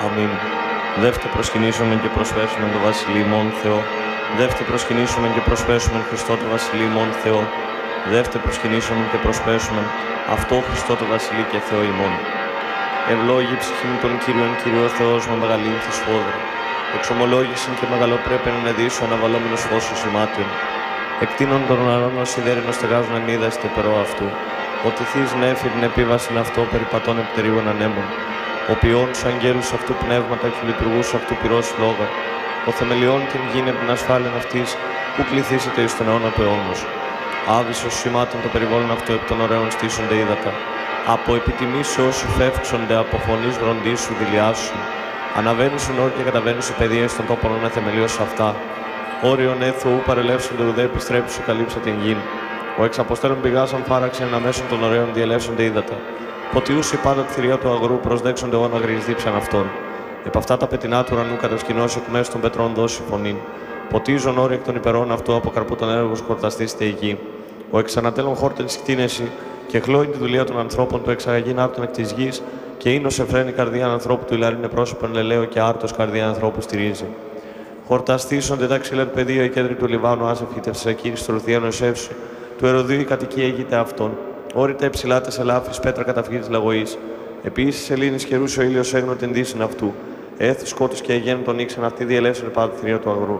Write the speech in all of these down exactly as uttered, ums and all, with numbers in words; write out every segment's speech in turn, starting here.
Αμήν. Δεύτε προσκυνήσομεν και προσφέρσομεν το Βασιλεί ημών Θεό. Δεύτε προσκυνήσομεν και προσφέρσομεν Χριστό το Βασιλεί ημών Θεό. Δεύτε προσκυνήσομεν και προσφέρσομεν αυτό Χριστό το Βασιλεί και Θεό ημών. Ευλόγη ψυχή μου τον Κύριον, Κύριο Θεός με μεγαλύνθη σφόδρα. Εξομολόγησιν και μεγαλοπρέπεν ενεδίσου αναβαλόμενος φως σημάτιον. Εκτείνων των ουρανών ως σιδέρινο στεγάζουν ανίδαστε περό αυτού. Ότι θείς νέφυριν επίβασιν αυτό περιπατών επιτερίων ανέμων. Ο ποιόν σου αγγέλους αυτού πνεύματα και λειτουργούς αυτού πυρός λόγα. Ο θεμελιών την γίνε την ασφάλεν αυτής που κληθήσετε εις τον αιώνα του αιώνος. Άβυσος σημάτων το περιβόλων αυτού επί των ωραίων στήσονται ύδατα. Από επιτιμής όσου φεύξονται από φωνής βροντίσου δηλιάσου. Αναβαίνουσουν όρ και καταβαίνουσουν παιδείες των τόπων αιώνα θεμελίως αυτά. Όριον έθου ου παρελεύσονται ουδέ επιστρέψου καλύψα την γην. Ο εξ αποστέλων πηγάσαν φάραξεν αναμέσων των ωραίων διελεύσονται ύδατα. Ποτιούσι πάντα τη θηρία του αγρού προσδέξονται αιώνα γρυσδίψαν αυτόν. Επ' αυτά τα πετεινά του ουρανού κατασκηνώσει εκ μέσω των πετρών δώσει φωνήν. Ποτίζον όρια εκ των υπερών αυτού από καρπού των έργων χορταστήστε η γη. Ο εξ ανατέλων χόρτεν κτίνεση και χλώει τη δουλεία των ανθρώπων του εξαγαγήν άρτων εκ τη γη και είναι ω εφραίνει καρδία ανθρώπου του ηλαρίνε πρόσωπον λελαίο και άρτο καρδία ανθρώπου στηρίζει. Χορταστήσονται τα ξύλα του πεδίου η κέντρη του Λιβάνου άσεφητευσε κύριε στο Ρουθιάνο Εσεύσου. Του Εροδίου η κατοικία έγινε αυτόν. Όρητα υψηλά τε ελάφη πέτρα καταφυγή τη λαγωή. Επίση σελήνη καιρούσε ο ήλιο έγνω την δύσιν αυτού. Έθι σκότου και αγέννη τον ήξεν αυτή διελεύσουν πάντα τη θηρία του αγρού.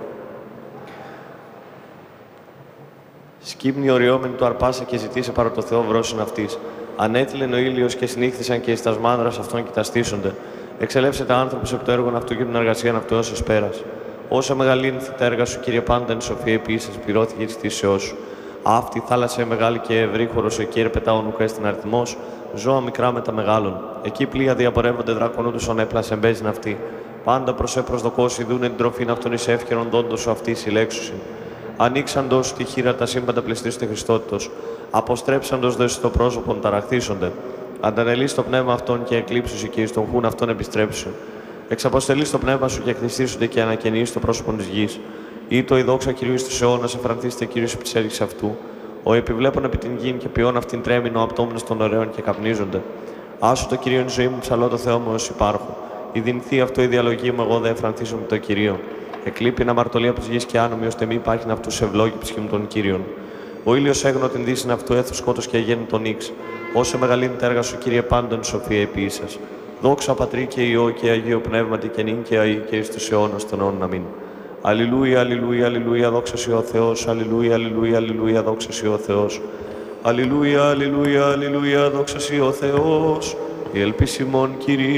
Σκύμνη οριόμενη του αρπάσε και ζητήσε παρά το Θεό βρόσιν αυτή. Ανέτειλεν ο ήλιο και συνήχθησαν και ει τα μάνδρα αυτών κοιταστήσονται. Εξελεύσετε άνθρωποι από το έργο αυτού και την εργασία αυτού όσο πέρα. Όσα μεγαλύνθη τα έργα σου, κύριε πάντεν σοφία επίση, πληρώθηκε τη θύσεώ σου. Αυτή η θάλασσα μεγάλη και ευρύ χωρος ο κύριε πετάων ουκέ στην αριθμό, ζώα μικρά με τα μεγάλων. Εκεί πλοία διαπορεύονται δράκονου του ον έπλασε εμπέζιν αυτή. Πάντα προσέ προσδοκώσει δούνε την τροφήν αυτών ει εύχερον δόντο σου αυτή συλλέξουσιν. Ανοίξαντο τη χείρα τα σύμπαντα πληστήστε Χριστότητο. Αποστρέψαντο δε στο πρόσωπον ταραχθήσονται. Αντανελεί το πνεύμα αυτών και εκλείψουσι και ει τον χούν αυτών επιστρέψουσιν. Εξαποστελεί το πνεύμα σου και εκνηστήσονται και ανακαινεί το πρόσωπο τη γη. Ή το η δόξα κυρίω του αιώνα εφρανθήστε κυρίω επί τη έργη αυτού. Ο επιβλέπων επί την γη και ποιόν αυτήν τρέμεινο απτόμενο των ωραίων και καπνίζονται. Άσου το κυρίω ζωή μου, ψαλώ το Θεό μου ω υπάρχω. Η δυνθή αυτό η διαλογή μου, εγώ δεν εφρανθήσω με το κυρίω. Εκλείπει να αμαρτωλή από τη γη και άνομη, ώστε μη υπάρχει αυτού σε ευλόγη ψυχή μου των κύριων. Ο ήλιο έγνω την δύση αυτού έθου σκότω και αγέννη τον ύξ. Όσο μεγαλύνει τα έργα σου, κύριε πάντων σοφία επί σα. Δόξα πατρί και ιό και αγίο πνεύματι και νυν και αή και ει του αιώνα των αιώνων. Αμήν. Αλληλούια, αλληλούια, αλληλούια, δόξα σοι ο Θεός. Αλληλούια, αλληλούια, αλληλούια, δόξα σοι ο Θεός. Αλληλούια, αλληλούια, αλληλούια, δόξα σοι ο Θεός. Η ελπίση μον, Κύριε.